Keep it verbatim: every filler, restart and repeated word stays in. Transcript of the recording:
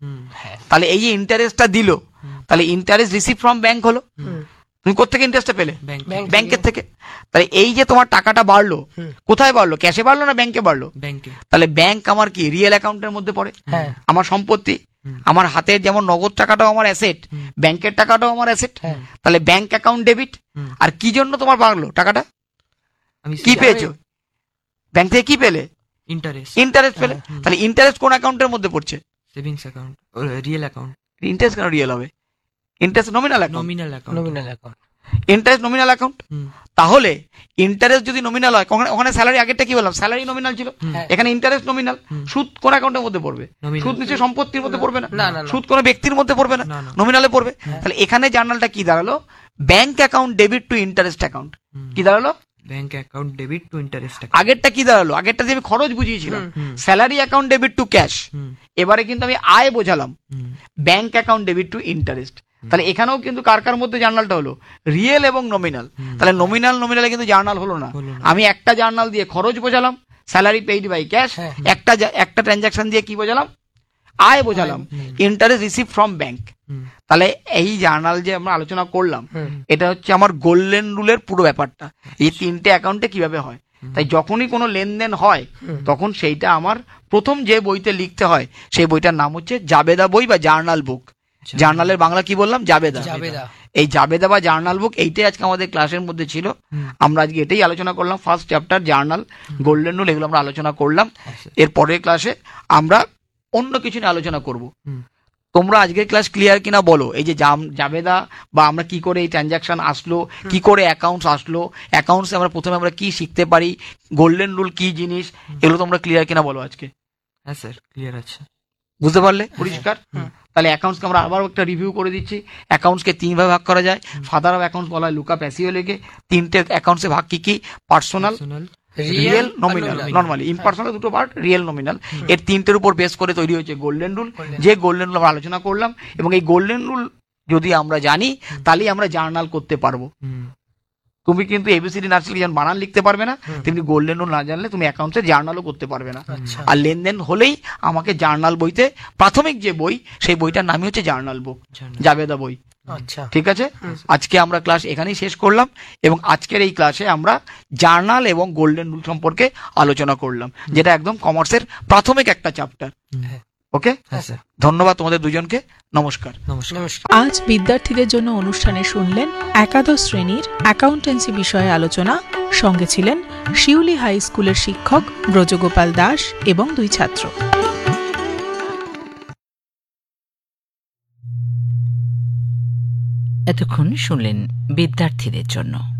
তাহলে এই যে ইন্টারেস্টটা দিল, তাহলে ইন্টারেস্ট রিসিভ ফ্রম ব্যাংক হলো। তুমি কোথেকে ইন্টারেস্টটা পেলে? ব্যাংকের থেকে। তাহলে এই যে তোমার টাকাটা বাড়লো, কোথায় বাড়লো? ক্যাশে বাড়লো না ব্যাংকে বাড়লো? ব্যাংকে। তাহলে ব্যাংক আমার কি রিয়েল অ্যাকাউন্টের মধ্যে পড়ে, আমার সম্পত্তি। আমার হাতের যেমন নগদ টাকাটাও আমার অ্যাসেট, ব্যাংকের টাকাটাও আমার অ্যাসেট। তাহলে ব্যাংক অ্যাকাউন্ট ডেবিট। আর কি জন্য তোমার বাড়লো টাকাটা? কি পেয়েছো ব্যাংক থেকে? কি পেলে? ইন্টারেস্ট। ইন্টারেস্ট পেলে। তাহলে ইন্টারেস্ট কোন অ্যাকাউন্টের মধ্যে পড়ছে? Savings account, real account. Interest কেন রিয়েল হবে? Interest nominal account. Nominal account. Nominal account. Interest nominal account. তাহলে ইন্টারেস্ট যদি নমিনাল হয়, ওখানে স্যালারি আগেরটা কি বললাম? স্যালারি নমিনাল ছিল, এখানে ইন্টারেস্ট নমিনাল। সুদ কোন অ্যাকাউন্টের মধ্যে পড়বে? সুদ নিচে সম্পত্তির মধ্যে পড়বে না, সুদ কোন ব্যক্তির মধ্যে পড়বে না, নমিনালে পড়বে। তাহলে এখানে জার্নালটা কি দাঁড়ালো? Bank account debit two interest account. কি দাঁড়ালো? Bank account debit two interest. আগেরটা কি দাঁড়ালো? আগেরটা যে আমি খরচ বুঝিয়েছিলাম, salary account debit two cash. এবারে কিন্তু আমি আয় বোঝালাম, bank account debit two interest. তাহলে এখানেও কিন্তু কার কার মধ্যে জার্নালটা হলো? রিয়েল এবং নমিনাল। তাহলে নমিনাল নমিনালে কিন্তু জার্নাল হলো না। আমি একটা জার্নাল দিয়ে খরচ বোঝালাম, স্যালারি পেইড বাই ক্যাশ। একটা একটা ট্রানজাকশন দিয়ে কি বোঝালাম? আয় বোঝালাম, ইন্টারেস্ট রিসিভ ফ্রম ব্যাংক। তাহলে এই জার্নাল যে আমরা আলোচনা করলাম, এটা হচ্ছে আমার গোল্ডেন রুলের পুরো ব্যাপারটা, এই তিনটে অ্যাকাউন্টে কিভাবে হয়। তাই যখনই কোনো লেনদেন হয়, তখন সেইটা আমার প্রথম যে বইতে লিখতে হয়, সেই বইটার নাম হচ্ছে জাবেদা বই বা জার্নাল বুক। জার্নালের বাংলা কি বললাম? জাবেদা। এই জাবেদা বা জার্নাল বুক, এইটাই আজকে আমাদের ক্লাসের মধ্যে ছিল। আমরা আজকে এটাই আলোচনা করলাম, first chapter journal, golden rule, এগুলো আমরা আলোচনা করলাম। এর পরের ক্লাসে আমরা অন্য কিছু নিয়ে আলোচনা করব। তোমরা আজকের ক্লাস ক্লিয়ার কিনা বলো? এই যে জাবেদা বা আমরা কি করে এই ট্রানজাকশন আসলো, কি করে অ্যাকাউন্টস আসলো, অ্যাকাউন্টসে আমরা প্রথমে আমরা কি শিখতে পারি, গোল্ডেন রুল কি জিনিস, এগুলো তোমরা ক্লিয়ার কিনা বলো আজকে? হ্যাঁ স্যার, ক্লিয়ার আছে। বুঝতে পারলে? পরিষ্কার? তাহলে অ্যাকাউন্টসকে আমরা আবার একটা রিভিউ করে দিচ্ছি। অ্যাকাউন্টসকে তিন ভাবে ভাগ করা যায়। ফাদার অফ অ্যাকাউন্টস বলা হয় লুকা প্যাসিওলিকে। তিনটে অ্যাকাউন্টসে ভাগ কি কি? Personal, real, nominal. Normally impersonal দুটো পার্ট, রিয়েল, নমিনাল। এর তিনটের উপর বেস করে তৈরি হয়েছে গোল্ডেন রুল। যে গোল্ডেন রুল আমরা আলোচনা করলাম, এবং এই গোল্ডেন রুল যদি আমরা জানি, তাহলেই আমরা জার্নাল করতে পারবো। তুমি কিন্তু এবিসিডি নার্সারি যেমন বানান লিখতে পারবে না, তেমনি গোল্ডেন রুল না জানলে তুমি অ্যাকাউন্টসে জার্নালও করতে পারবে না। আর লেনদেন হলেই আমাকে জার্নাল বইতে, প্রাথমিক যে বই, সেই বইটার নামই হচ্ছে জার্নাল বুক, জাবেদা বই। আচ্ছা, ঠিক আছে। আজকে আমরা ক্লাস এখানেই শেষ করলাম, এবং আজকের এই ক্লাসে আমরা জার্নাল এবং গোল্ডেন রুল সম্পর্কে আলোচনা করলাম, যেটা একদম কমার্সের প্রাথমিক একটা চ্যাপ্টার। ওকে, ধন্যবাদ তোমাদের দুজনকে। নমস্কার। নমস্কার। আজ বিদ্যার্থীদের জন্য অনুষ্ঠানে শুনলেন একাদশ শ্রেণীর অ্যাকাউন্টেন্সি বিষয়ে আলোচনা। সঙ্গে ছিলেন শিউলি হাই স্কুলের শিক্ষক ব্রজগোপাল দাস এবং দুই ছাত্র। এতক্ষণ শুনলেন বিদ্যার্থীদের জন্য।